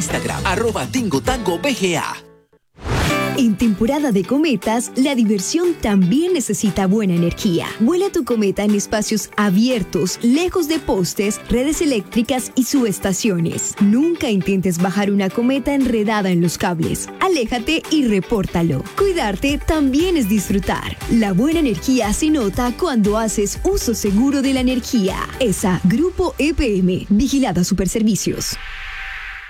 Instagram, @TingoTangoBGA. En temporada de cometas, la diversión también necesita buena energía. Vuela tu cometa en espacios abiertos, lejos de postes, redes eléctricas y subestaciones. Nunca intentes bajar una cometa enredada en los cables. Aléjate y repórtalo. Cuidarte también es disfrutar. La buena energía se nota cuando haces uso seguro de la energía. ESA, Grupo EPM, Vigilada Superservicios.